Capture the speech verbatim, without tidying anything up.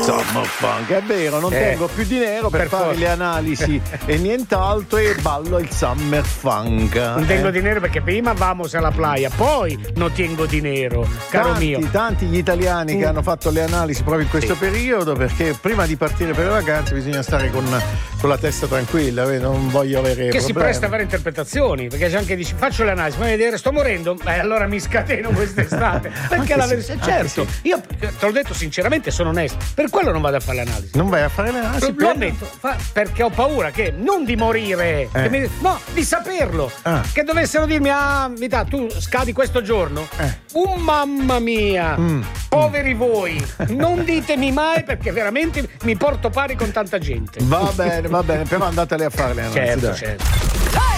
Summer funk, è vero, non Eh, tengo più dinero per, per fare forza. le analisi e nient'altro e ballo il summer funk. Non eh. tengo dinero perché prima vamos alla playa, poi non tengo dinero, caro tanti, mio. tanti gli italiani che Mm. hanno fatto le analisi proprio in questo Sì. periodo, perché prima di partire per le vacanze bisogna stare con, con la testa tranquilla, vedi? Non voglio avere Che problemi. si presta a varie interpretazioni, perché c'è anche dici faccio l'analisi, ma vedere sto morendo, beh allora mi scateno quest'estate. Perché Anche la sì, verità, anche certo, sì. io te l'ho detto sinceramente, sono onesto, per quello non vado a fare l'analisi. Non vai a fare le analisi? Lo per- ammetto, fa- perché ho paura che non di morire, Eh. che mi- no, di saperlo. Ah. Che dovessero dirmi, ah, vita, tu scadi questo giorno. Eh. Oh mamma mia, Mm. poveri voi, non ditemi mai perché veramente mi porto pari con tanta gente. Va bene, va bene, però andatele a fare le analisi. Certo, dai. certo.